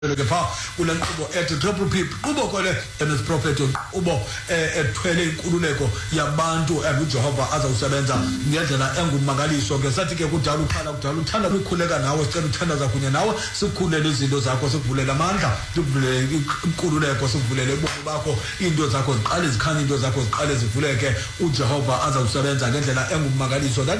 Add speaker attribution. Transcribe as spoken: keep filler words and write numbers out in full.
Speaker 1: ke pha kule nkqubo ethi triple P nkqubo kole enes prophet ubo ethwele inkululeko yabantu uJehova azawusebenza ngendlela engumangaliso ke sathi ke kudala ukhala kudala uthanda ukukhuleka nawe sicela uthandaza kunye nawe sikukhulele izinto zakho sikuvulele amandla sikuvulele inkululeko sikuvulele ubomi bakho into zakho ziqale zikhanye into zakho ziqale zivuleke uJehova azawusebenza ngendlela engumangaliso.